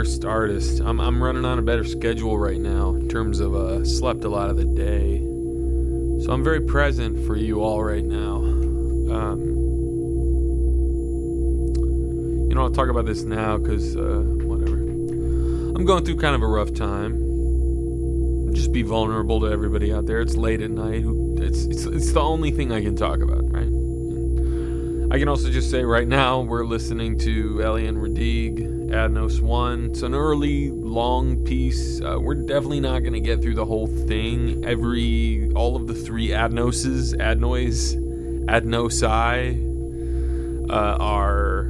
worst artist. I'm running on a better schedule right now in terms of slept a lot of the day. So I'm very present for you all right now. I'll talk about this now because whatever. I'm going through kind of a rough time. Just be vulnerable to everybody out there. It's late at night. It's the only thing I can talk about, right? I can also just say right now we're listening to Elian Radigue, Adnos 1. It's an early, long piece. We're definitely not going to get through the whole thing. All of the three Adnosi, are...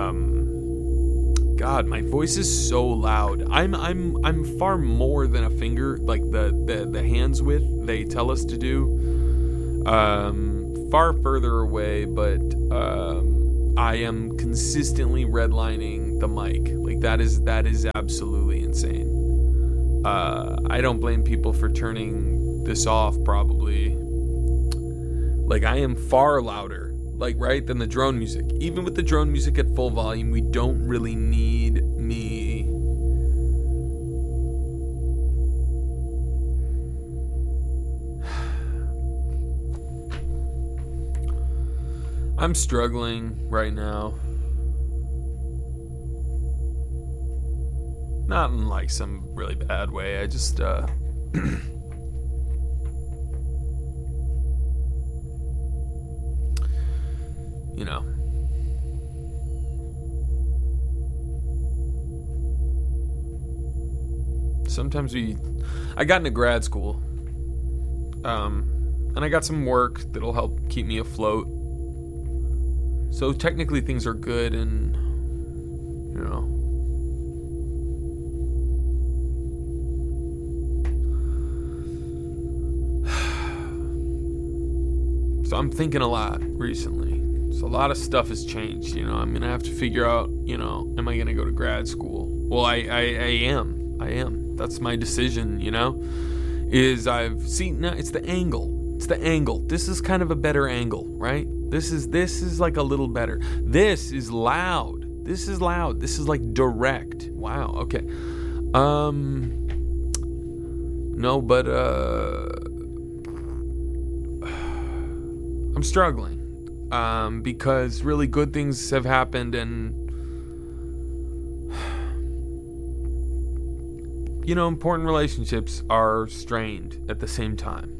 God, my voice is so loud. I'm far more than a finger, like the hands width they tell us to do. Far further away, but I am consistently redlining the mic. Like that is absolutely insane. I don't blame people for turning this off. Probably, like I am far louder. Like, right, than the drone music. Even with the drone music at full volume, we don't really need me. I'm struggling right now. Not in, like, some really bad way. I just, sometimes I got into grad school, and I got some work that'll help keep me afloat. So technically things are good, and so I'm thinking a lot recently. So a lot of stuff has changed. I'm gonna have to figure out. Am I gonna go to grad school? Well, I am. That's my decision, is it's the angle. It's the angle. This is kind of a better angle, right? This is like a little better. This is loud. This is like direct. Wow. Okay. No, but, I'm struggling, because really good things have happened, and important relationships are strained at the same time.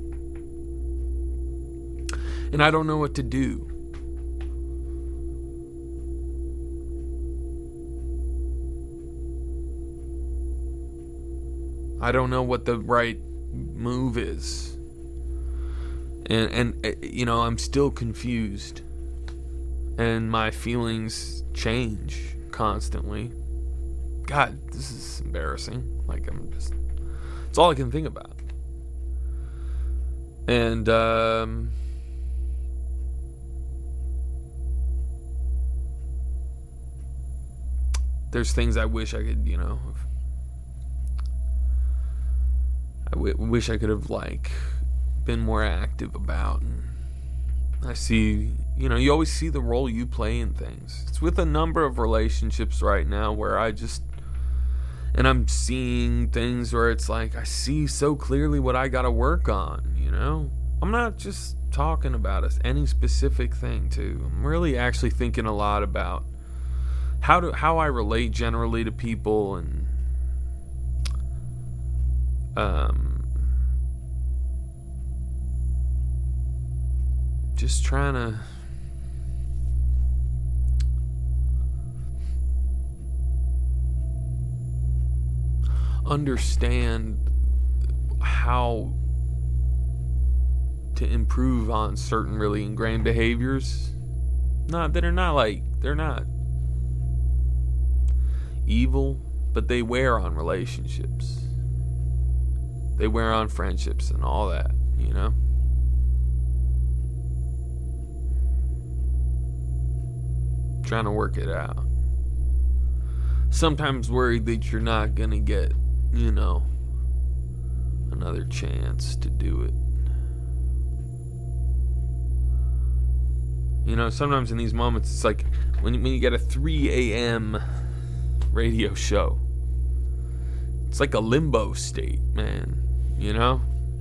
And I don't know what to do. I don't know what the right move is. And I'm still confused. And my feelings change constantly. God, this is embarrassing. Like, it's all I can think about. And, there's things I wish I could, wish I could have, been more active about. And I see, you always see the role you play in things. It's with a number of relationships right now where and I'm seeing things where it's like I see so clearly what I gotta work on, I'm not just talking about any specific thing too. I'm really actually thinking a lot about how I relate generally to people, and just trying to understand how to improve on certain really ingrained behaviors. They're not evil, but they wear on relationships. They wear on friendships and all that, Trying to work it out. Sometimes worried that you're not gonna get, another chance to do it. Sometimes in these moments, it's like when you get a 3 a.m. radio show, It's like a limbo state, man, you know?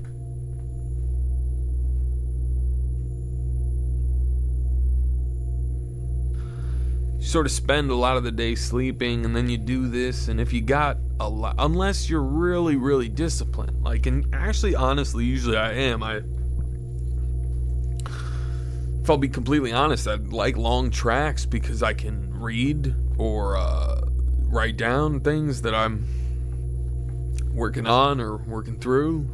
You sort of spend a lot of the day sleeping, and then you do this, and if you got a lot, unless you're really, really disciplined, like, and actually, honestly, usually I am. If I'll be completely honest, I like long tracks because I can read or write down things that I'm working on or working through.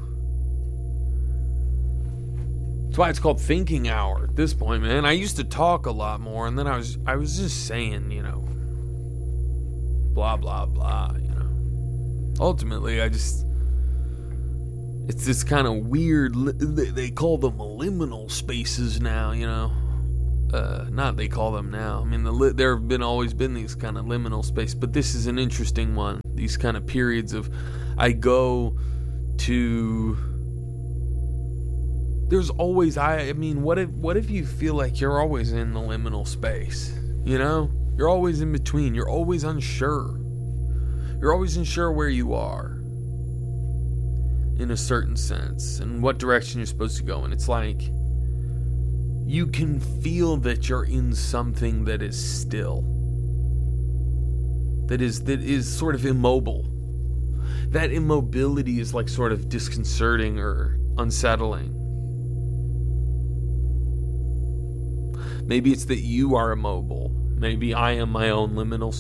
That's why it's called thinking hour at this point, man. I used to talk a lot more, and then I was just saying, you know, blah, blah, blah, you know. Ultimately, it's this kind of weird, they call them liminal spaces now, you know. Not they call them now. I mean, there have always been these kind of liminal space, but this is an interesting one. These kind of periods of, I go to... There's always, I mean, what if you feel like you're always in the liminal space, you know? You're always in between. You're always unsure. You're always unsure where you are, in a certain sense, and what direction you're supposed to go in. It's like, you can feel that you're in something that is still. That is sort of immobile. That immobility is like sort of disconcerting or unsettling. Maybe it's that you are immobile. Maybe I am my own liminal